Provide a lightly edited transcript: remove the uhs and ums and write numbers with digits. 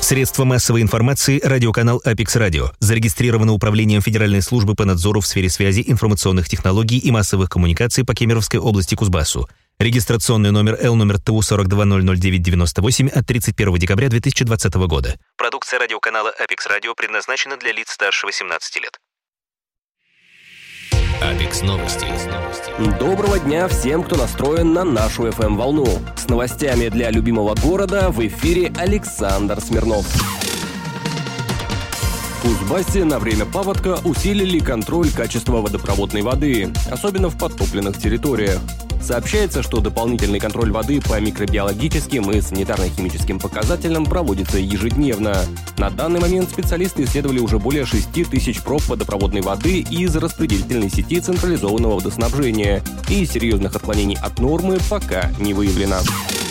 Средство массовой информации радиоканал Апекс Радио. Зарегистрировано Управлением Федеральной службы по надзору в сфере связи, информационных технологий и массовых коммуникаций по Кемеровской области Кузбассу. Регистрационный номер ТУ 42000998 от 31 декабря 2020 года. Продукция радиоканала Апекс Радио предназначена для лиц старше 18 лет. Апекс Новости. Доброго дня всем, кто настроен на нашу FM-волну. С новостями для любимого города в эфире Александр Смирнов. В Кузбассе на время паводка усилили контроль качества водопроводной воды, особенно в подтопленных территориях. Сообщается, что дополнительный контроль воды по микробиологическим и санитарно-химическим показателям проводится ежедневно. На данный момент специалисты исследовали уже более 6 тысяч проб водопроводной воды из распределительной сети централизованного водоснабжения, и серьезных отклонений от нормы пока не выявлено.